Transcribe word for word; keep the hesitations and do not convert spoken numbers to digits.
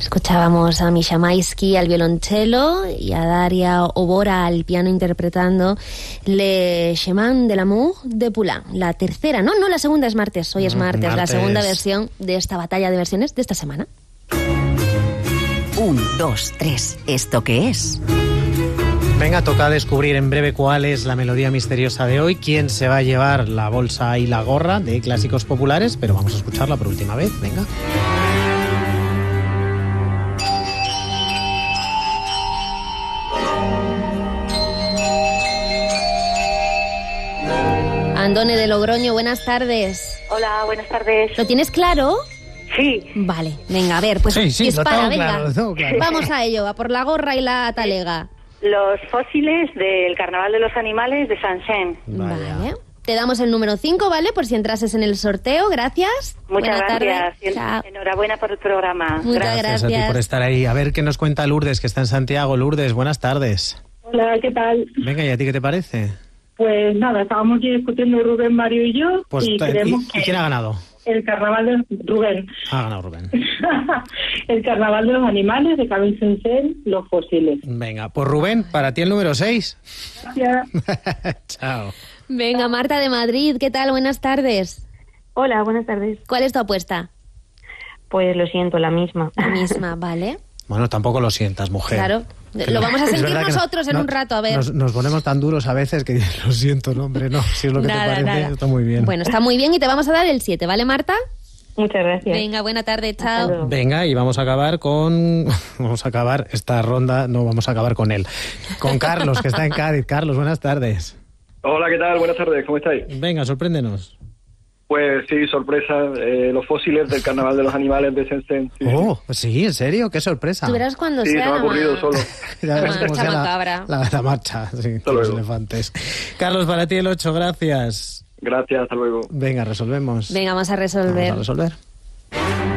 Escuchábamos a Misha Maisky al violonchelo y a Daria Obora al piano interpretando Le Chemin de l'amour de Poulain. La tercera, no, no, la segunda es martes, hoy es martes, martes. la segunda versión de esta batalla de versiones de esta semana. Un, dos, tres. ¿Esto qué es? Venga, toca descubrir en breve cuál es la melodía misteriosa de hoy, quién se va a llevar la bolsa y la gorra de clásicos populares, pero vamos a escucharla por última vez, venga. Andone de Logroño, buenas tardes. Hola, buenas tardes. ¿Lo tienes claro? Sí. Vale, venga, a ver, pues Sí, sí, dispara, lo tengo venga. claro, lo tengo claro. Vamos a ello, a por la gorra y la talega. Los fósiles del Carnaval de los Animales de Saint-Saëns. Vaya. Vale. Te damos el número cinco, ¿vale? Por si entrases en el sorteo, gracias. Muchas Buena gracias. tarde. Chao. Enhorabuena por el programa. Muchas Gracias, gracias. a ti por estar ahí. A ver qué nos cuenta Lourdes, que está en Santiago. Lourdes, buenas tardes. Hola, ¿qué tal? Venga, ¿y a ti qué te parece? Pues nada, estábamos aquí discutiendo Rubén, Mario y yo Pues, y ta- creemos ¿y, que ¿y quién ha ganado? el carnaval de Rubén, Ha ganado Rubén. el carnaval de los animales de Camille Saint-Saëns, los fósiles. Venga, pues Rubén, para ti el número seis. Gracias. Chao. Venga, Marta de Madrid, ¿qué tal? Buenas tardes. Hola, buenas tardes. ¿Cuál es tu apuesta? Pues lo siento, la misma. La misma, ¿vale? Bueno, tampoco lo sientas, mujer. Claro. Que Lo no- vamos a es sentir verdad que no- nosotros en no- un rato, a ver. Nos, nos ponemos tan duros a veces que lo siento, no, hombre, no. Si es lo que Nada, te parece, nada. está muy bien. Bueno, está muy bien y te vamos a dar el siete, ¿vale, Marta? Muchas gracias. Venga, buena tarde, Hasta chao. luego. Venga, y vamos a acabar con... Vamos a acabar esta ronda, no, vamos a acabar con él. Con Carlos, que está en Cádiz. Carlos, buenas tardes. Hola, ¿qué tal? Buenas tardes, ¿cómo estáis? Venga, sorpréndenos. Pues sí, sorpresa, eh, los fósiles del Carnaval de los Animales de Saint-Saëns. Sí, Oh, sí, ¿en serio? ¡Qué sorpresa! Tú verás cuando sí, se sea me ha la ocurrido ma- solo. Ya la verás cómo marcha sea la, macabra. la, la marcha, sí, con los luego. elefantes. Carlos, para ti el ocho, gracias. Gracias, hasta luego. Venga, resolvemos. Venga, vamos a Vamos resolver. a resolver.